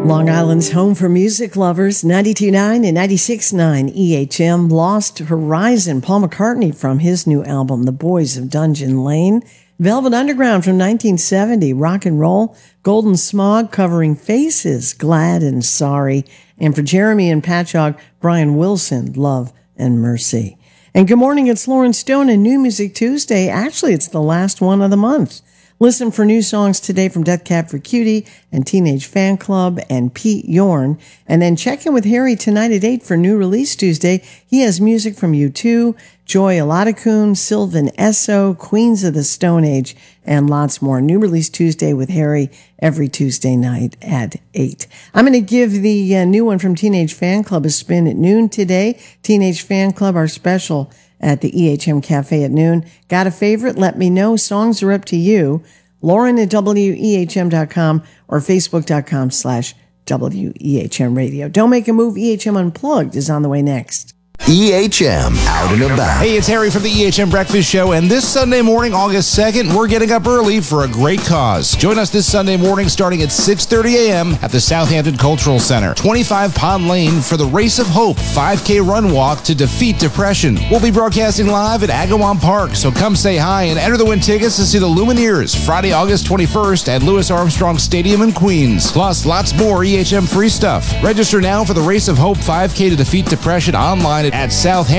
Long Island's home for music lovers, 92.9 and 96.9 EHM. Lost Horizon, Paul McCartney from his new album, The Boys of Dungeon Lane. Velvet Underground from 1970, Rock and Roll. Golden Smog covering Faces, Glad and Sorry. And for Jeremy and Patchogue, Brian Wilson, Love and Mercy. And good morning, it's Lauren Stone and New Music Tuesday. Actually, it's the last one of the month. Listen for new songs today from Death Cab for Cutie and Teenage Fan Club and Pete Yorn. And then check in with Harry tonight at 8 for New Release Tuesday. He has music from U2, Joy Oladokun, Sylvan Esso, Queens of the Stone Age, and lots more. New Release Tuesday with Harry every Tuesday night at 8. I'm going to give the new one from Teenage Fan Club a spin at noon today. Teenage Fan Club, our special at the EHM Cafe at noon. Got a favorite? Let me know. Songs are up to you. Lauren at WEHM.com or Facebook.com/WEHM Radio. Don't make a move. EHM Unplugged is on the way next. EHM Out and About. Hey, it's Harry from the EHM Breakfast Show, and this Sunday morning, August 2nd, we're getting up early for a great cause. Join us this Sunday morning starting at 6:30 a.m. at the Southampton Cultural Center, 25 Pond Lane, for the Race of Hope 5K Run Walk to defeat depression. We'll be broadcasting live at Agawam Park, so come say hi and enter to win tickets to see the Lumineers Friday, August 21st at Louis Armstrong Stadium in Queens. Plus, lots more EHM free stuff. Register now for the Race of Hope 5K to defeat depression online at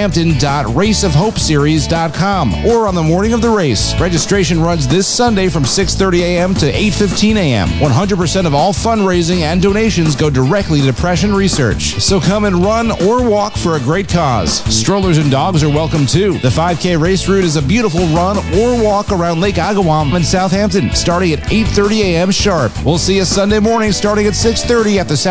southampton.raceofhopeseries.com or on the morning of the race. Registration runs this Sunday from 6:30 a.m. to 8:15 a.m. 100% of all fundraising and donations go directly to depression research. So come and run or walk for a great cause. Strollers and dogs are welcome too. The 5K race route is a beautiful run or walk around Lake Agawam in Southampton, starting at 8:30 a.m. sharp. We'll see you Sunday morning starting at 6:30 at the